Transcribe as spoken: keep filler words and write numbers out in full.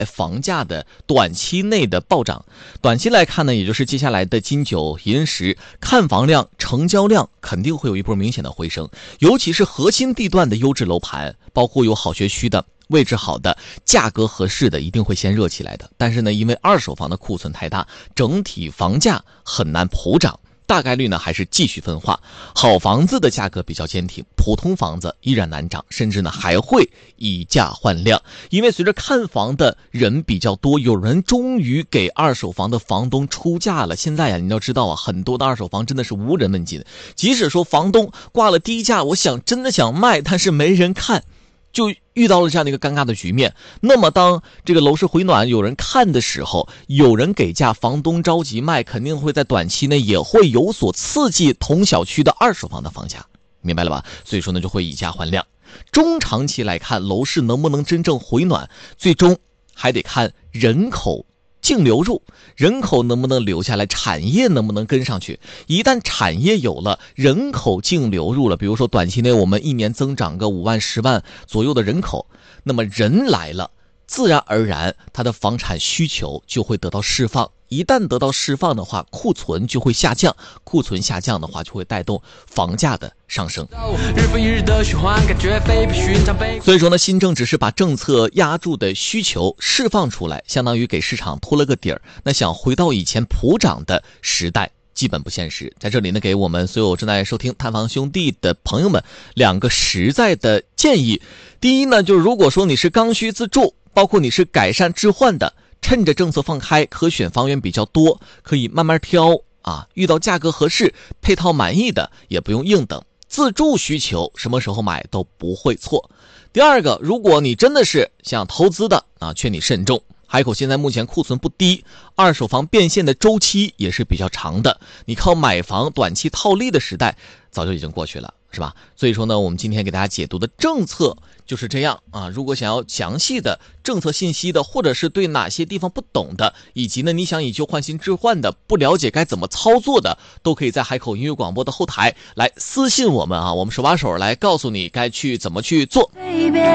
房价的短期内的暴涨。短期来看呢，也就是接下来的金九银十，看房量、成交量肯定会有一波明显的回升，尤其是核心地段的优质楼盘，包括有好学区的、位置好的、价格合适的，一定会先热起来的。但是呢，因为二手房的库存太大，整体房价很难普涨，大概率呢还是继续分化。好房子的价格比较坚挺，普通房子依然难涨，甚至呢还会以价换量。因为随着看房的人比较多，有人终于给二手房的房东出价了。现在呀，你要知道啊，很多的二手房真的是无人问津，即使说房东挂了低价，我想真的想卖，但是没人看，就遇到了这样的一个尴尬的局面。那么当这个楼市回暖有人看的时候，有人给价，房东着急卖，肯定会在短期内也会有所刺激同小区的二手房的房价，明白了吧？所以说呢，就会以价换量。中长期来看，楼市能不能真正回暖，最终还得看人口净流入，人口能不能留下来，产业能不能跟上去。一旦产业有了，人口净流入了，比如说短期内我们一年增长个五万十万左右的人口，那么人来了，自然而然它的房产需求就会得到释放。一旦得到释放的话，库存就会下降，库存下降的话就会带动房价的上升。所以说呢，新政只是把政策压住的需求释放出来，相当于给市场托了个底儿。那想回到以前普涨的时代，基本不现实。在这里呢，给我们所有正在收听探访兄弟的朋友们两个实在的建议。第一呢，就是如果说你是刚需自住，包括你是改善置换的，趁着政策放开，可选房源比较多，可以慢慢挑啊，遇到价格合适、配套满意的，也不用硬等。自住需求什么时候买都不会错。第二个，如果你真的是想投资的啊，劝你慎重。海口现在目前库存不低，二手房变现的周期也是比较长的，你靠买房短期套利的时代早就已经过去了，是吧？所以说呢，我们今天给大家解读的政策就是这样啊。如果想要详细的政策信息的，或者是对哪些地方不懂的，以及呢你想以旧换新置换的，不了解该怎么操作的，都可以在海口音乐广播的后台来私信我们啊，我们手把手来告诉你该去怎么去做。